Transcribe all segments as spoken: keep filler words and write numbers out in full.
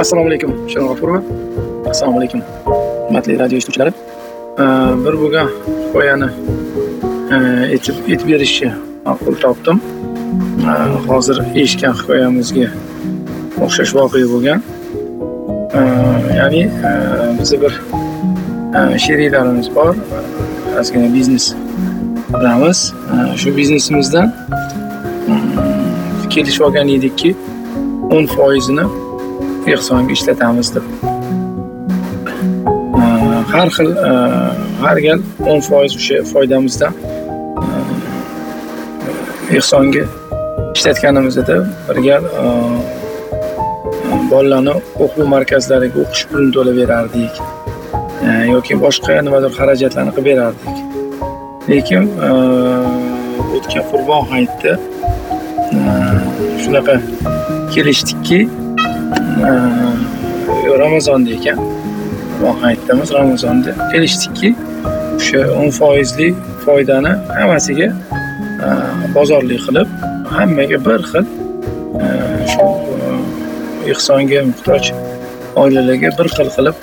Assalomu alaykum, Sharon G'ofurova. Assalomu alaykum, hurmatli radio eshituvchilari. Bir bo'lgan hikoyani aytib aytib berishni ma'qul topdim. Hozir eshitgan hikoyamizga o'xshash voqea bo'lgan. Ya'ni bizda bir sheriklarimiz bor. Ozgina biznes qilamiz. Shu biznesimizdan kelishib olgan edikki, o'n foizini ehsonga ishlatamiz deb. Har xil har gal o'n foiz o'sha foydamizdan ehsonga ishlatganimizda bir gal bolalarni o'quv markazlariga o'qish pulini to'lab berardik yoki boshqa nimadir xarajatlarni qilib berardik. Lekin o'tgan Qurbon hayitida shunaqa kelishdikki, Ramazonda ekan. Qurbon hayitimiz Ramazonda kelishdikki, o'sha o'n foizli foydani hammasiga bozorlik qilib, hammaga bir xil shu ehsonga muhtoj oilalarga bir xil qilib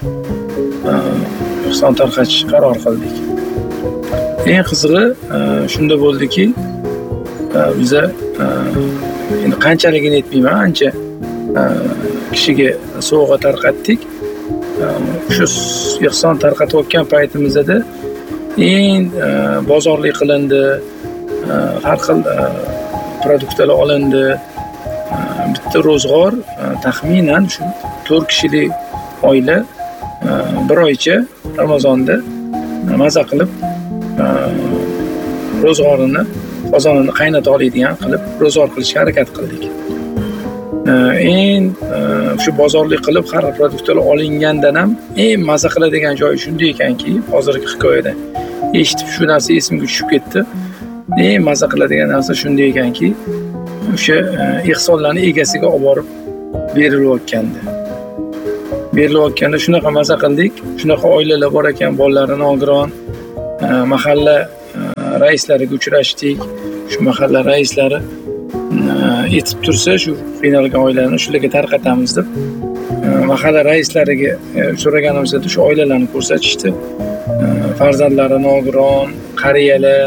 ehson tarqatish qaror qildik. Eng qizig'i shunda bo'ldiki, biza endi qanchaligini aytmayman, ancha kishiga sovg'a tarqatdik. Shu ehson tarqatayotgan paytimizda eng bozorlik qilindi, har xil produktlar olindi. Bitta ro'zg'or taxminan shu to'rt kishilik oila bir oycha Ramazonda maza qilib ro'zg'orini, qozonini qaynata oladigan qilib ro'zg'or qilishga harakat qildik. Eng shu bozorlik qilib har xil produktlar olingandan ham eng maza qiladigan joyi shunda ekanki, hozirgi hikoyada eshitib shu narsa esimga tushib ketdi. Eng maza qiladigan narsa shunda ekanki, o'sha ehsonlarni egasiga olib borib berilayotgandi. Berilayotganda shunaqa maza qildik, shunaqa oilalar bor ekan, bolalari nogiron, mahalla raislariga uchrashdik. Shu mahalla raislari yetib tursa, shu qiynalgan oilalarni shularga tarqatamiz deb mahalla raislariga so'raganimizda shu oilalarni ko'rsatishdi. Farzandlari nogiron, qariyalar,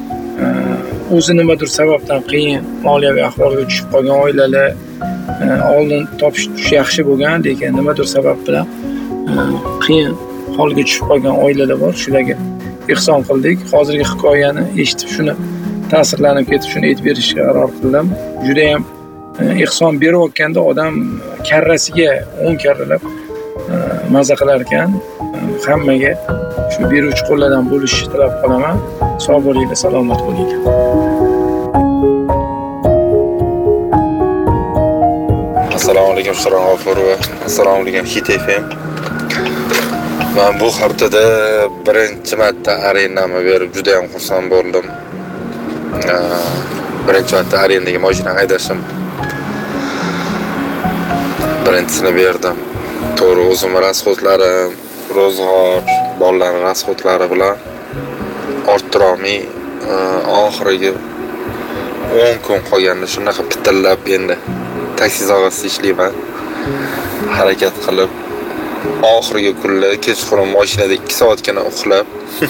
o'zi nimadir sababdan qiyin moliyaviy ahvolga tushib qolgan oilalar, oldin topish yaxshi bo'lgan, lekin nimadir sabab bilan qiyin holga tushib qolgan oilalar bor. Shularga ehson qildik. Hozirgi hikoyani eshitib shuni ta'sirlanib ketib, shuni aytib berishga qaror qildim. Juda ham ehson berayotganda odam karrasiga o'n karralab maza qilar ekan. Hammaga shu beruvchi qo'llardan bo'lishni tilab qolaman. Sog' bo'linglar, salomat bo'linglar. Assalomu alaykum, Sharon G'ofurova. Assalomu alaykum, Hit F M. Men bu haftada birinchi marta arenamni berib juda ham xursand bo'ldim. Birinchi marta arendaga mashina haydashim. Birinchisini berdim. To'g'ri, o'zim rasxodlarim, ro'zg'or, bolalar rasxodlari bilan orttirolmay oxiriga o'n kun qolganda shunaqa pitillab endi taksi zavodida ishlayman. Harakat qilib oxirgi kunlar kechqurun mashinada ikki soatgina uxlab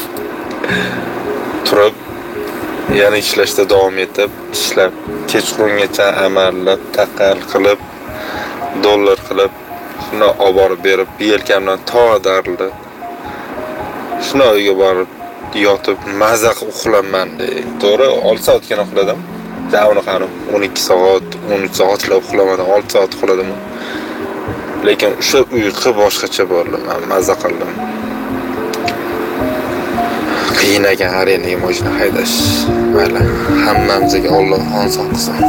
turib yana ishlashda davom etib, ishlab kechqurungacha amallab, taqal qilib, dollar qilib, shuni olib borib berib, yelkamdan to'g'rildi. Shuni uyga borib yotib maza qilib uxlaman. To'g'ri, olti soatgina uxladim. Javni qarim o'n ikki soat, o'n uch soatlab uxlamadim, olti soat uxladim. Lekin o'sha uyqu boshqacha bo'ldi. Men maza qildim. Qiyin ekan arenaga mashina haydash. Mayli, hammamizga Alloh oson qilsin.